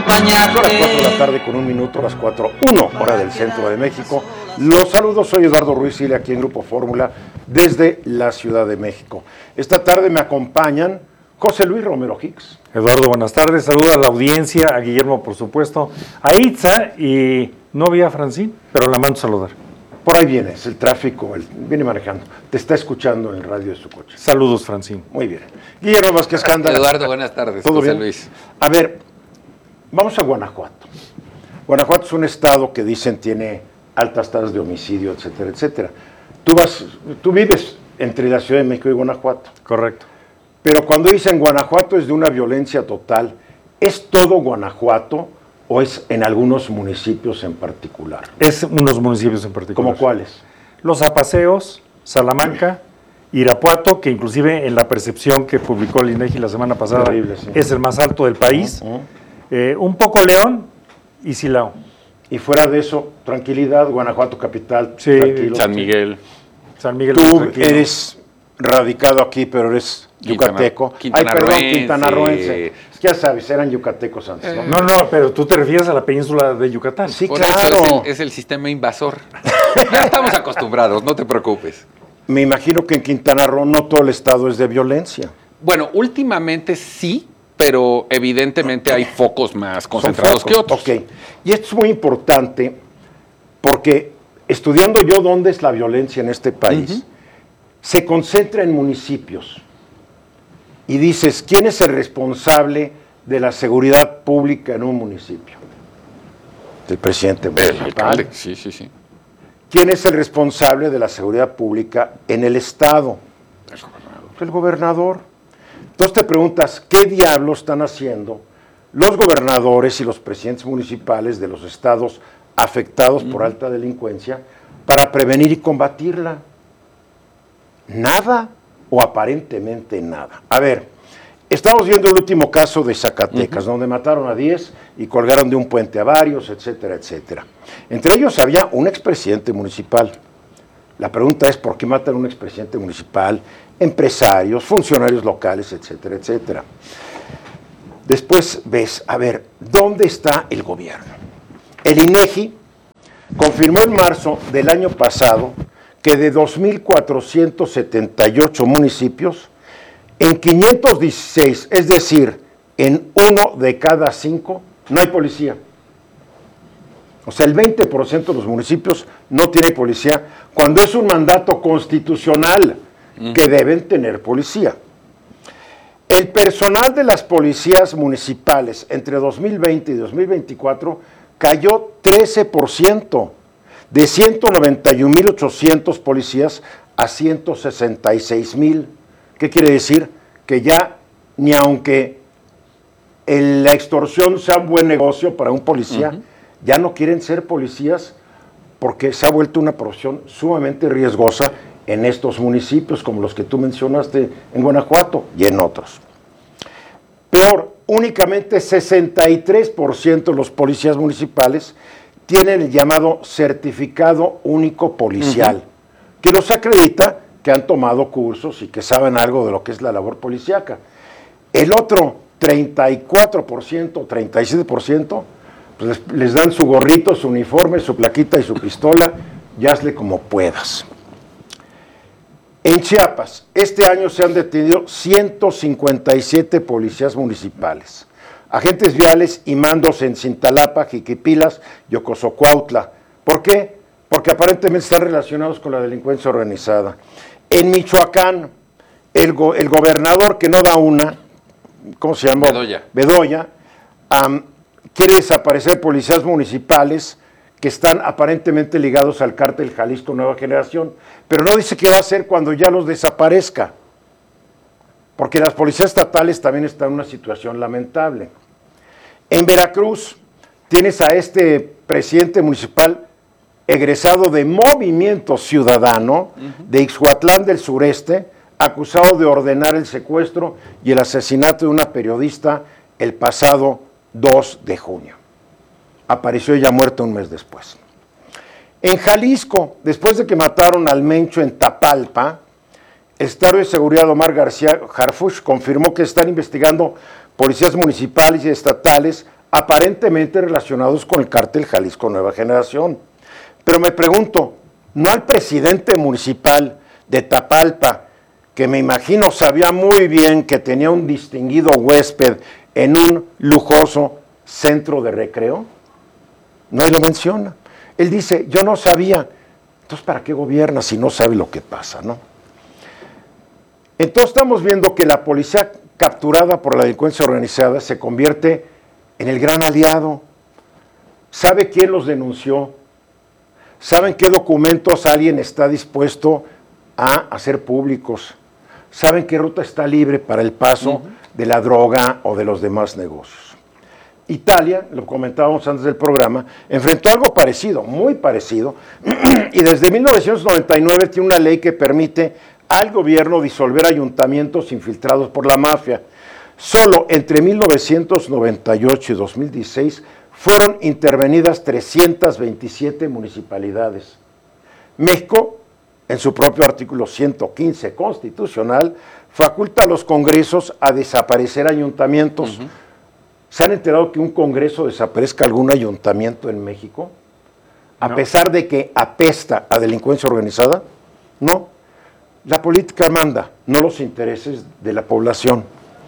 acompañarte. Son las 4 de la tarde con 1 minuto, las 4:01 hora del centro de México. Los saludos, soy Eduardo Ruiz Silva, aquí en Grupo Fórmula, desde la Ciudad de México. Esta tarde me acompañan José Luis Romero Hicks. Eduardo, buenas tardes. Saludo a la audiencia, a Guillermo, por supuesto, a Itza y no vi a Francine, pero la mando a saludar. Por ahí vienes, el tráfico, viene manejando. Te está escuchando en el radio de su coche. Saludos, Francine. Muy bien. Guillermo Vázquez Canda. Eduardo, buenas tardes. ¿Todo José bien? Luis. A ver, vamos a Guanajuato. Guanajuato es un estado que dicen tiene altas tasas de homicidio, etcétera, etcétera. Tú vives entre la Ciudad de México y Guanajuato. Correcto. Pero cuando dicen Guanajuato es de una violencia total, ¿es todo Guanajuato o es en algunos municipios en particular? Es unos municipios en particular. ¿Cómo cuáles? Los Apaseos, Salamanca, Irapuato, que inclusive en la percepción que publicó el INEGI la semana pasada Terrible, sí. es el más alto del país. Un poco León y Silao. Y fuera de eso, tranquilidad, Guanajuato capital, Sí, tranquilo. San Miguel. San Miguel. Tú tranquilo. eres radicado aquí, pero eres yucateco. Quintanarroense. Ya sabes, eran yucatecos antes, ¿no? No, pero tú te refieres a la península de Yucatán. Sí, Por claro. eso es el sistema invasor. Ya estamos acostumbrados, no te preocupes. Me imagino que en Quintana Roo no todo el estado es de violencia. Bueno, últimamente sí, pero evidentemente hay focos más concentrados que otros. Ok. Y esto es muy importante porque estudiando yo dónde es la violencia en este país, se concentra en municipios. Y dices, ¿quién es el responsable de la seguridad pública en un municipio? El presidente El municipal. alcalde, sí. ¿Quién es el responsable de la seguridad pública en el estado? El gobernador. Entonces te preguntas, ¿qué diablos están haciendo los gobernadores y los presidentes municipales de los estados afectados por alta delincuencia para prevenir y combatirla? Nada o aparentemente nada. A ver, estamos viendo el último caso de Zacatecas, donde mataron a 10 y colgaron de un puente a varios, etcétera, etcétera. Entre ellos había un expresidente municipal. La pregunta es, ¿por qué matan a un expresidente municipal, empresarios, funcionarios locales, etcétera, etcétera? Después ves, a ver, ¿dónde está el gobierno? El INEGI confirmó en marzo del año pasado que de 2.478 municipios, en 516, es decir, en 1 de cada 5, no hay policía. O sea, el 20% de los municipios no tiene policía, cuando es un mandato constitucional que deben tener policía. El personal de las policías municipales entre 2020 y 2024 cayó 13%, de 191.800 policías a 166.000. ¿Qué quiere decir? Que ya, ni aunque la extorsión sea un buen negocio para un policía, ya no quieren ser policías porque se ha vuelto una profesión sumamente riesgosa en estos municipios, como los que tú mencionaste en Guanajuato y en otros. Peor, únicamente 63% de los policías municipales tienen el llamado certificado único policial, que los acredita que han tomado cursos y que saben algo de lo que es la labor policíaca. El otro 34%, 37%, pues les dan su gorrito, su uniforme, su plaquita y su pistola, y hazle como puedas. En Chiapas, este año se han detenido 157 policías municipales, agentes viales y mandos en Cintalapa, Jiquipilas y Ocosocuautla. ¿Por qué? Porque aparentemente están relacionados con la delincuencia organizada. En Michoacán, el gobernador que no da una, ¿cómo se llama? Bedoya, quiere desaparecer policías municipales que están aparentemente ligados al cártel Jalisco Nueva Generación, pero no dice qué va a hacer cuando ya los desaparezca, porque las policías estatales también están en una situación lamentable. En Veracruz tienes a este presidente municipal egresado de Movimiento Ciudadano de Ixhuatlán del Sureste, acusado de ordenar el secuestro y el asesinato de una periodista el pasado 2 de junio. Apareció ya muerto un mes después. En Jalisco, después de que mataron al Mencho en Tapalpa, el secretario de Seguridad Omar García Harfuch confirmó que están investigando policías municipales y estatales aparentemente relacionados con el cártel Jalisco Nueva Generación. Pero me pregunto, ¿no al presidente municipal de Tapalpa, que me imagino sabía muy bien que tenía un distinguido huésped en un lujoso centro de recreo? No, lo menciona. Él dice, yo no sabía. Entonces, ¿para qué gobierna si no sabe lo que pasa, no? Entonces estamos viendo que la policía capturada por la delincuencia organizada se convierte en el gran aliado. ¿Sabe quién los denunció? ¿Saben qué documentos alguien está dispuesto a hacer públicos? ¿Saben qué ruta está libre para el paso de la droga o de los demás negocios? Italia, lo comentábamos antes del programa, enfrentó algo parecido, muy parecido, y desde 1999 tiene una ley que permite al gobierno disolver ayuntamientos infiltrados por la mafia. Solo entre 1998 y 2016 fueron intervenidas 327 municipalidades. México, en su propio artículo 115 constitucional, faculta a los congresos a desaparecer ayuntamientos. ¿Se han enterado que un congreso desaparezca algún ayuntamiento en México? A pesar de que apesta a delincuencia organizada, no. La política manda, no los intereses de la población.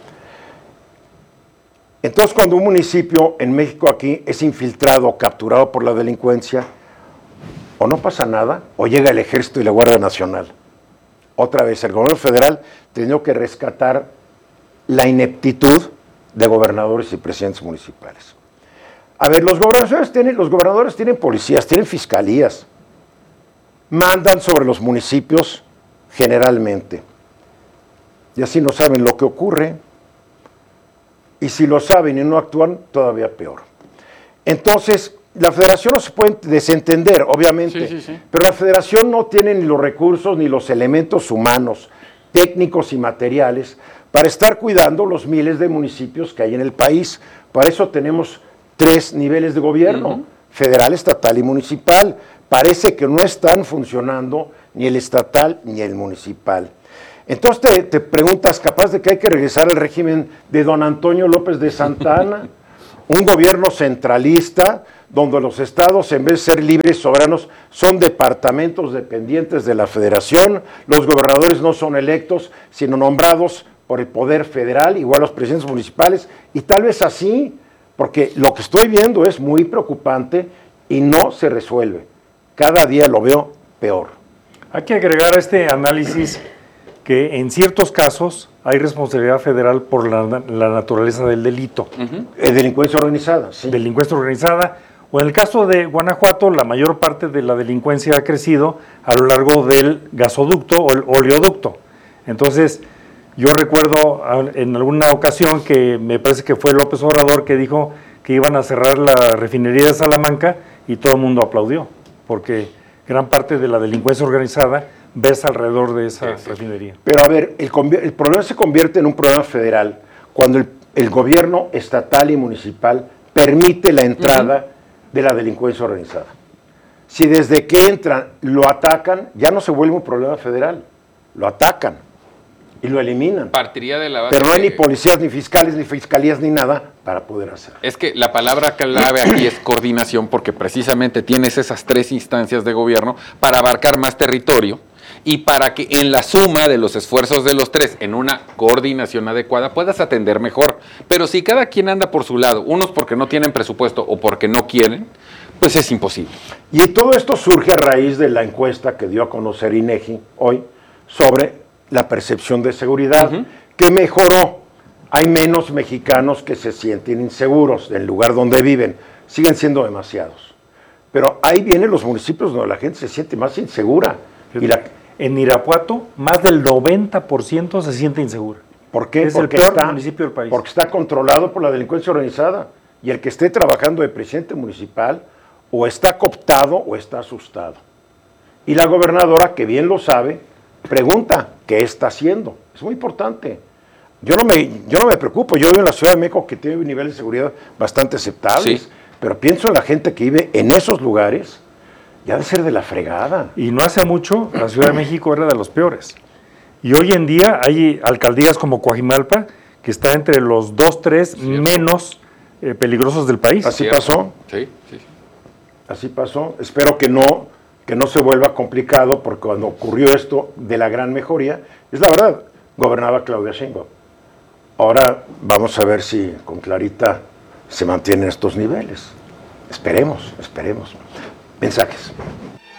Entonces, cuando un municipio en México aquí es infiltrado o capturado por la delincuencia, o no pasa nada, o llega el Ejército y la Guardia Nacional. Otra vez, el gobierno federal tenía que rescatar la ineptitud de gobernadores y presidentes municipales. A ver, los gobernadores tienen policías, tienen fiscalías, mandan sobre los municipios generalmente, y así no saben lo que ocurre, y si lo saben y no actúan, todavía peor. Entonces, la federación no se puede desentender, obviamente, pero la federación no tiene ni los recursos ni los elementos humanos, técnicos y materiales para estar cuidando los miles de municipios que hay en el país. Para eso tenemos 3 niveles de gobierno, federal, estatal y municipal. Parece que no están funcionando ni el estatal ni el municipal. Entonces te preguntas, capaz de que hay que regresar al régimen de don Antonio López de Santa Anna, un gobierno centralista donde los estados, en vez de ser libres y soberanos, son departamentos dependientes de la federación, los gobernadores no son electos, sino nombrados por el poder federal, igual los presidentes municipales, y tal vez así, porque lo que estoy viendo es muy preocupante y no se resuelve. Cada día lo veo peor. Hay que agregar a este análisis que en ciertos casos hay responsabilidad federal por la naturaleza del delito. Delincuencia organizada, sí. Delincuencia organizada. O en el caso de Guanajuato, la mayor parte de la delincuencia ha crecido a lo largo del gasoducto o el oleoducto. Entonces, yo recuerdo en alguna ocasión que me parece que fue López Obrador que dijo que iban a cerrar la refinería de Salamanca y todo el mundo aplaudió, porque gran parte de la delincuencia organizada versa alrededor de esa refinería. Pero a ver, el problema se convierte en un problema federal cuando el gobierno estatal y municipal permite la entrada de la delincuencia organizada. Si desde que entran lo atacan, ya no se vuelve un problema federal, lo atacan y lo eliminan. Partiría de la base. Pero no hay ni policías, ni fiscales, ni fiscalías, ni nada para poder hacerlo. Es que la palabra clave aquí es coordinación, porque precisamente tienes esas 3 instancias de gobierno para abarcar más territorio y para que en la suma de los esfuerzos de los 3, en una coordinación adecuada, puedas atender mejor. Pero si cada quien anda por su lado, unos porque no tienen presupuesto o porque no quieren, pues es imposible. Y todo esto surge a raíz de la encuesta que dio a conocer INEGI hoy sobre la percepción de seguridad, que mejoró. Hay menos mexicanos que se sienten inseguros del lugar donde viven. Siguen siendo demasiados. Pero ahí vienen los municipios donde la gente se siente más insegura. En Irapuato, más del 90% se siente insegura. ¿Por qué? Es porque el peor municipio del país. Porque está controlado por la delincuencia organizada. Y el que esté trabajando de presidente municipal o está cooptado o está asustado. Y la gobernadora, que bien lo sabe, pregunta qué está haciendo. Es muy importante. Yo no me preocupo. Yo vivo en la Ciudad de México, que tiene un nivel de seguridad bastante aceptables. Sí. Pero pienso en la gente que vive en esos lugares. Ya de ser de la fregada. Y no hace mucho, la Ciudad de México era de los peores. Y hoy en día hay alcaldías como Coajimalpa, que está entre los 2, 3 menos peligrosos del país. Así pasó. Sí, sí. Así pasó. Espero que no se vuelva complicado, porque cuando ocurrió esto de la gran mejoría, es la verdad, gobernaba Claudia Sheinbaum. Ahora vamos a ver si con Clarita se mantienen estos niveles. Esperemos. Mensajes.